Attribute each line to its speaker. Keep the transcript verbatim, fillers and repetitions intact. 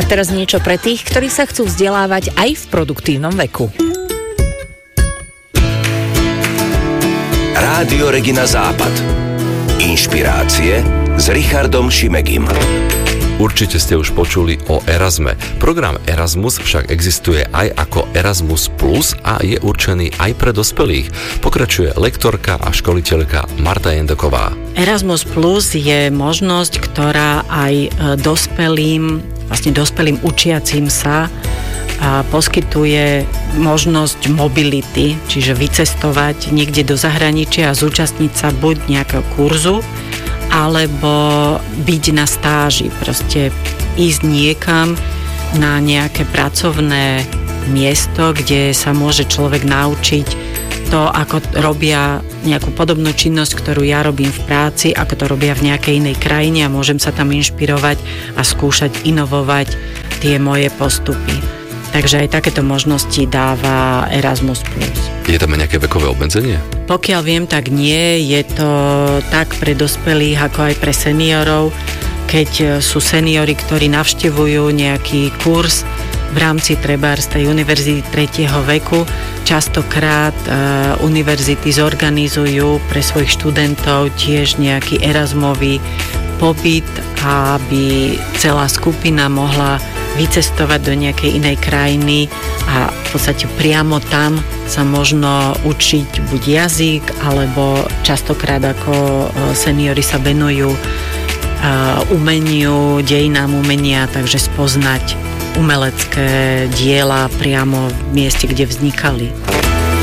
Speaker 1: teraz niečo pre tých, ktorí sa chcú vzdelávať aj v produktívnom veku.
Speaker 2: Rádio Regina Západ. Inšpirácie s Richardom Šimegim.
Speaker 3: Určite ste už počuli o Erasme. Program Erasmus však existuje aj ako Erasmus Plus a je určený aj pre dospelých. Pokračuje lektorka a školiteľka Marta Jendoková.
Speaker 4: Erasmus Plus je možnosť, ktorá aj dospelým, vlastne dospelým učiacim sa a poskytuje možnosť mobility, čiže vycestovať niekde do zahraničia a zúčastniť sa buď nejakého kurzu, alebo byť na stáži, proste ísť niekam na nejaké pracovné miesto, kde sa môže človek naučiť to, ako robia nejakú podobnú činnosť, ktorú ja robím v práci, ako to robia v nejakej inej krajine a môžem sa tam inšpirovať a skúšať inovovať tie moje postupy. Takže aj takéto možnosti dáva Erasmus plus.
Speaker 3: Je tam nejaké vekové obmedzenie?
Speaker 4: Pokiaľ viem, tak nie. Je to tak pre dospelých, ako aj pre seniorov. Keď sú seniori, ktorí navštevujú nejaký kurz v rámci trebárs tej univerzity tretieho veku, častokrát e, univerzity zorganizujú pre svojich študentov tiež nejaký Erasmový pobyt, aby celá skupina mohla vycestovať do nejakej inej krajiny a v podstate priamo tam sa možno učiť buď jazyk, alebo častokrát ako seniori sa venujú umeniu, dejinám umenia, takže spoznať umelecké diela priamo v mieste, kde vznikali.